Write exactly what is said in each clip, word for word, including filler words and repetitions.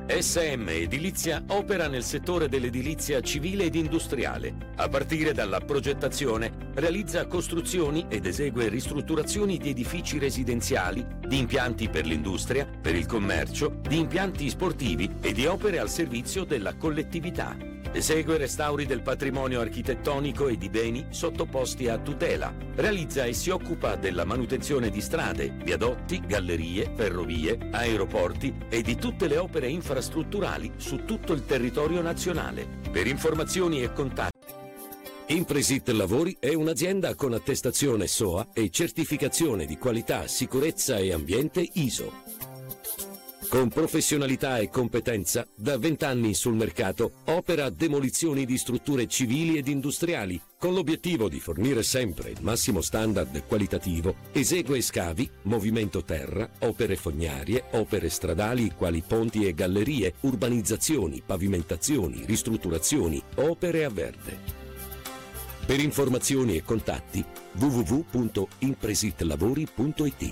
S M Edilizia opera nel settore dell'edilizia civile ed industriale. A partire dalla progettazione, realizza costruzioni ed esegue ristrutturazioni di edifici residenziali, di impianti per l'industria, per il commercio, di impianti sportivi e di opere al servizio della collettività. Esegue restauri del patrimonio architettonico e di beni sottoposti a tutela. Realizza e si occupa della manutenzione di strade, viadotti, gallerie, ferrovie, aeroporti e di tutte le opere infrastrutturali su tutto il territorio nazionale. Per informazioni e contatti. Impresit Lavori è un'azienda con attestazione S O A e certificazione di qualità, sicurezza e ambiente I S O. Con professionalità e competenza, da vent'anni sul mercato, opera demolizioni di strutture civili ed industriali, con l'obiettivo di fornire sempre il massimo standard qualitativo, esegue scavi, movimento terra, opere fognarie, opere stradali quali ponti e gallerie, urbanizzazioni, pavimentazioni, ristrutturazioni, opere a verde. Per informazioni e contatti w w w punto impresitlavori punto i t.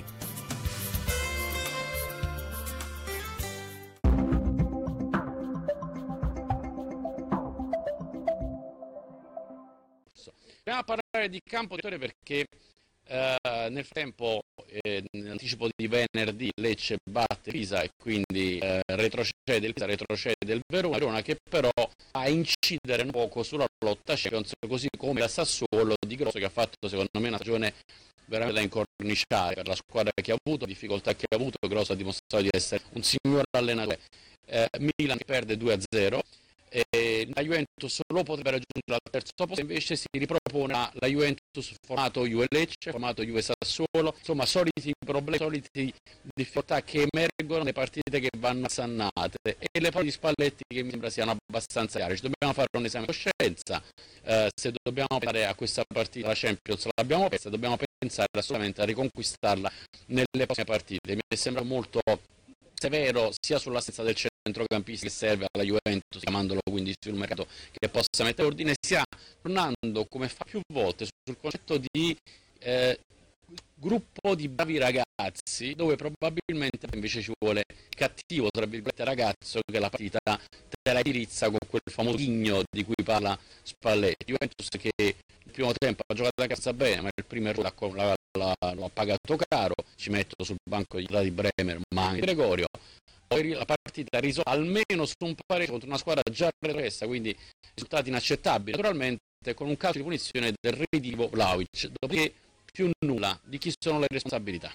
Dobbiamo parlare di campo perché eh, nel frattempo, eh, nell'anticipo di venerdì, Lecce batte Pisa e quindi eh, retrocede il Pisa, retrocede il Verona, Verona che però va a incidere un poco sulla lotta Champions, così come la Sassuolo di Grosso, che ha fatto secondo me una stagione veramente da incorniciare per la squadra che ha avuto, difficoltà che ha avuto. Grosso ha dimostrato di essere un signor allenatore. eh, Milan perde due a zero. E la Juventus lo potrebbe raggiungere al terzo posto, invece si ripropone la Juventus formato Juve Lecce, formato Juve Sassuolo, insomma soliti problemi, soliti difficoltà che emergono nelle partite che vanno assannate, e le parole di Spalletti che mi sembra siano abbastanza chiare. Ci dobbiamo fare un esame di coscienza, eh, se dobbiamo pensare a questa partita la Champions l'abbiamo persa, dobbiamo pensare assolutamente a riconquistarla nelle prossime partite. Mi sembra molto severo sia sull'assenza del centrocampista che serve alla Juventus, chiamandolo quindi sul mercato che possa mettere ordine, sia tornando come fa più volte sul concetto di eh, gruppo di bravi ragazzi, dove probabilmente invece ci vuole cattivo, tra virgolette, ragazzo che la partita te la indirizza con quel famoso ghigno di cui parla Spalletti. Juventus che il primo tempo ha giocato a casa bene, ma il primo errore l'ha, l'ha, l'ha pagato caro. Ci metto sul banco di Bremer, ma anche Gregorio. Poi la partita risolta almeno su un pareggio contro una squadra già retrocessa, quindi risultati inaccettabili, naturalmente con un calcio di punizione del ridicolo Vlahovic, dopodiché più nulla. Di chi sono le responsabilità?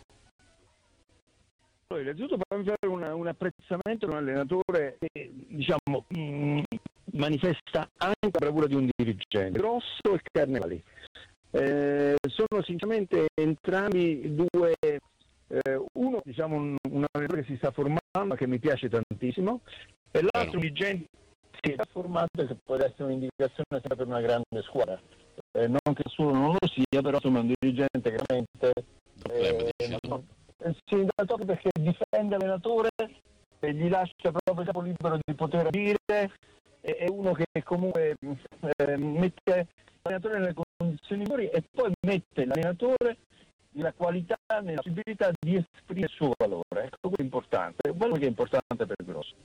Innanzitutto fammi fare un, un apprezzamento di un allenatore che, diciamo, mh, manifesta anche la bravura di un dirigente, Grosso e Carnevali. Eh, sono sinceramente entrambi due, eh, uno diciamo un, un allenatore che si sta formando, che mi piace tantissimo, e l'altro un dirigente che si sta formando e che può essere un'indicazione sempre per una grande squadra. Eh, non che solo non lo sia, però insomma un dirigente che veramente eh, no, eh, si dà tocco perché difende l'allenatore e gli lascia proprio il capo libero di poter agire. È uno che comunque eh, mette l'allenatore nelle condizioni migliori e poi mette l'allenatore nella qualità, nella possibilità di esprimere il suo valore. Ecco, questo è importante, quello che è importante per Grosso.